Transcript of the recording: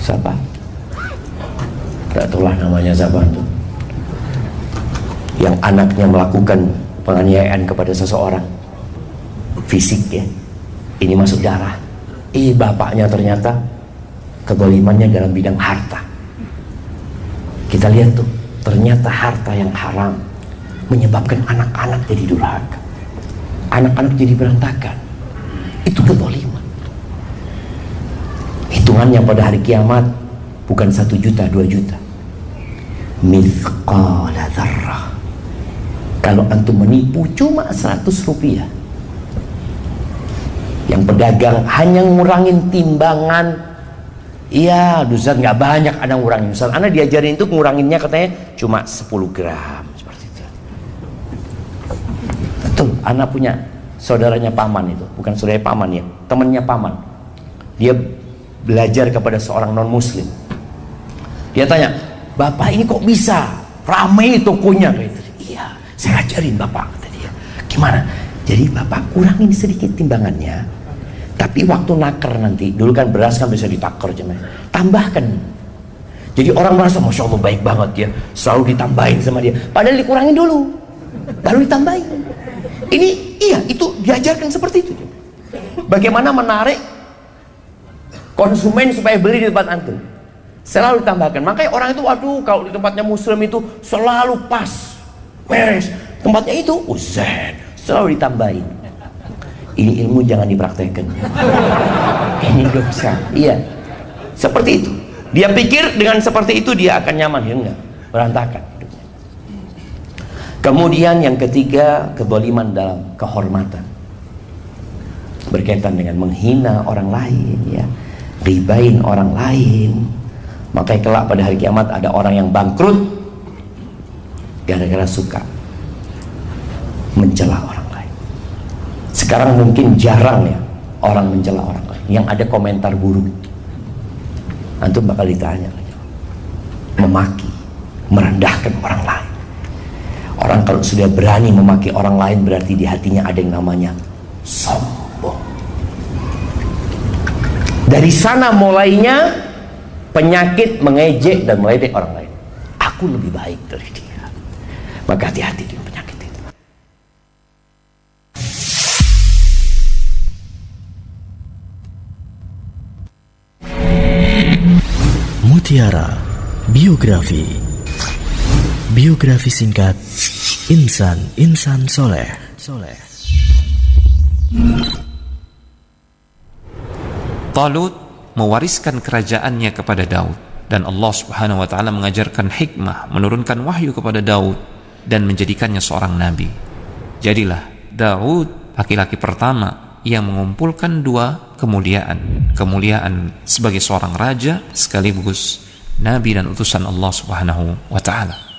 Siapa? Tidak tahulah namanya siapa itu. Yang anaknya melakukan penganiayaan kepada seseorang, fisik ya, ini masuk darah. Bapaknya ternyata kezalimannya dalam bidang harta. Kita lihat tuh, ternyata harta yang haram menyebabkan anak-anak jadi durhaka, anak-anak jadi berantakan. Itu kezaliman. Hitungannya pada hari kiamat bukan 1 juta, 2 juta, mithqala dzarrah. Kalau antum menipu cuma 100 rupiah, yang pedagang hanya ngurangin timbangan, iya Ustaz nggak banyak, ada ngurangin. Ustaz Anda diajarin itu nguranginnya katanya cuma 10 gram seperti itu. Betul, Anda punya saudaranya paman itu, bukan saudara paman ya, temannya paman. Dia belajar kepada seorang non muslim. Dia tanya, "Bapak ini kok bisa ramai tokonya?" Gitu. "Iya, saya ajarin Bapak," kata dia. "Gimana?" "Jadi Bapak kurangin sedikit timbangannya, tapi waktu naker nanti, dulu kan beras kan bisa ditaker, tambahkan. Jadi orang merasa Masya Allah baik banget ya, selalu ditambahin sama dia, padahal dikurangin dulu baru ditambahin." Ini iya, itu diajarkan seperti itu. Bagaimana menarik konsumen supaya beli di tempat antum, selalu ditambahkan. Makanya orang itu, waduh, kalau di tempatnya muslim itu selalu pas, beres. Tempatnya itu uzan, selalu ditambahin. Ini ilmu jangan dipraktekkan. Ini dosa. Iya, seperti itu. Dia pikir dengan seperti itu dia akan nyaman, ya enggak, berantakan hidupnya. Kemudian yang ketiga, kezaliman dalam kehormatan, berkaitan dengan menghina orang lain, ya, ribain orang lain. Makanya kelak pada hari kiamat ada orang yang bangkrut gara-gara suka mencela orang lain. Sekarang mungkin jarang ya orang mencela orang lain, yang ada komentar buruk. Antum bakal ditanya, memaki, merendahkan orang lain. Orang kalau sudah berani memaki orang lain, berarti di hatinya ada yang namanya sombong. Dari sana mulainya penyakit mengejek dan meledek orang lain. Aku lebih baik dari dia. Maka hati-hati dengan penyakit itu. Mutiara Biografi. Biografi singkat Insan Soleh. Talut mewariskan kerajaannya kepada Daud, dan Allah Subhanahu wa taala mengajarkan hikmah, menurunkan wahyu kepada Daud dan menjadikannya seorang nabi. Jadilah Daud laki-laki pertama yang mengumpulkan dua kemuliaan sebagai seorang raja sekaligus nabi dan utusan Allah Subhanahu wa taala.